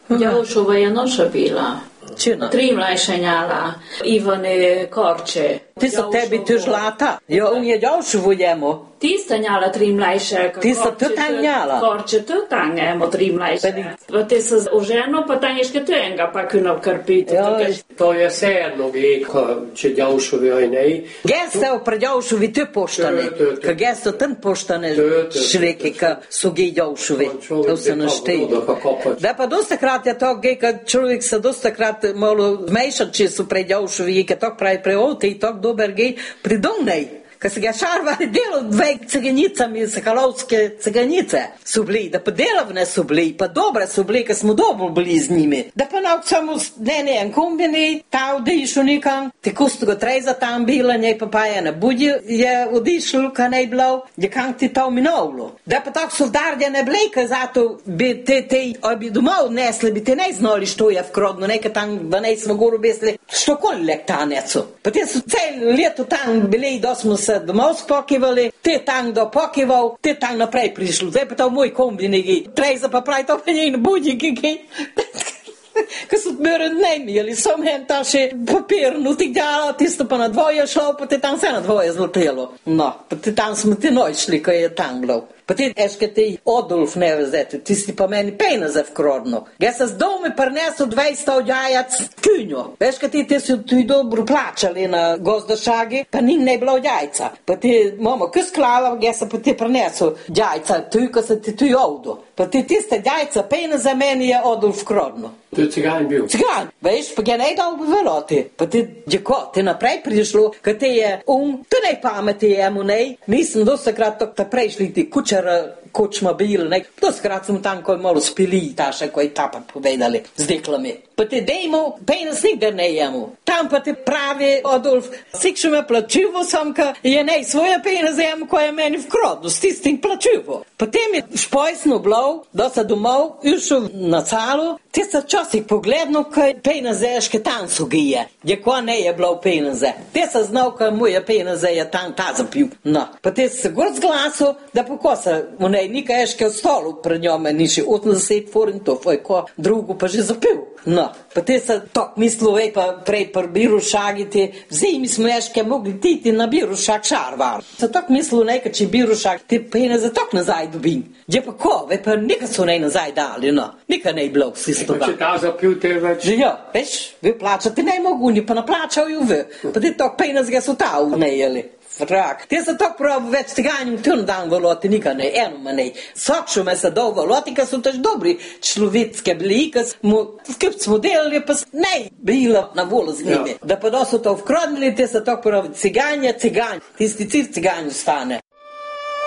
Đaušova je noša bila. Čina? 3 mlajšenjala, Ivane Korče. Ti so tebi ti žlata? Jo, on je Đaušovu jemu. Ti sta njala 3 mlajše. Ti sta tu tang njala? Korče tu tang njemo 3 mlajše. Pa ti se oženo, pa tanješke tu enga, pa kunav karpiti. To je sedno, če Đaušovi ojnej. Geste pre Đaušovi tu poštane. Ka gesto ten poštane šreke, ka su gej Đaušovi. To se naštej. Da pa dosta krat je to gej, kad človek se dosta krat malo zmejšat, če su pre Đaušovi, ka tok pravi pre ovte i tok dober gej pridonnej. Kad se ga šarvali delo 2 ciganicami, sakalovske ciganice su bili, da pa delovne su bili, pa dobre su bili, kad smo dobro bili z njimi. Da pa nauk samo en kombini, ta odišu nikam, te kustoga treza tam bila, njej pa je na budje je odišlo, ka ne bilo, je kam ti to minovlo. Da pa tak soldarja ne bili, ka zato bi te obi domov nesli, bi te ne znali što je vkrodno, nekaj tam, da ne smo goru besli, što koli lek ta neco. Pa te su cel leto tam bili, da smo se domov spokivali, te tam do pokival, te tam naprej prišli. Zdaj pa to moj kombini, treza pa pravi to pa njeno budje, Kad su mjere ne imeli, sam hen ta še papirnu ti djala, tisto pa na dvoje šlo, pa te tam se na dvoje zlotelo. No, pa te tam smo ti nojšli, ko je tam glav. Pa ti eške ti Odolf ne vezete, ti si pa meni pejnaze vkrodno. Ja se z domi prinesu 200 odjajac kynjo. Eške ti si tu dobro plačali na gozdošagi, pa nim ne bilo odjajca. Pa ti, mama, ko sklala, ja se pa ti prinesu odjajca, tu ko se ti tu ovdo. Pa ti tiste odjajca pejnaze meni je Odolf vkrodno. To je cigan bil. Cigan, veš, pa ja ne dal bi veloti. Pa ti, djeko, ti naprej prišlo, kad ti je tu ne pameti jemu, ne. Nisem dosta krat ta prejšli ti kočma bil, ne. Dosta krat smo tam koji malo spili, taše koji tapat povedali z deklami. Pa ti dejmo, pejnas nigde ne jemu. Tam pa ti pravi Odolf, sikšu me plačivo sam, ka je ne svoje pejnaze jemu koja je meni vkrodno, s tistim plačivo. Pa ti mi špojsno blov, dosta domov, išel na calu, ti se časih pogledno, kaj pejnaze eške tam su gije. Djeko ne je blov pejnaze. Ti se znao, kaj moje pejnaze je tam ta zapil. No, pa ti se gor zglasu, da pokosa, unej nika eške od stolu pred njome, niši 80 forintov, ko drugu pa že zapil. No, pa ti se tok mislu, vej pa prej par birušagiti, zimi smo eške mogli titi na birušak šarvar. Se tok mislu nekaj, če birušak, ti pejnaze tok nazaj dobim. Gdje pa ko, vej pa nikad su ne nazaj dali, no. Nikad ne je bilo vsi stoga. Če ta zapil te več? Ja, veš, vi plačati ne mogu, ni pa naplačaju vi. Pa ti tok pejnazga su ta unejeli. Frak. Ti se tok probu već ciganjim tun dan voloti, nikad ne, enoma ne. Sokšu me se do voloti, kad su tež dobri človitske bili, kad smo delali, pa ne bila na volo z njime. Da pa da su to vkrodnili, ti se tok probu ciganje, tisti ciganju stane.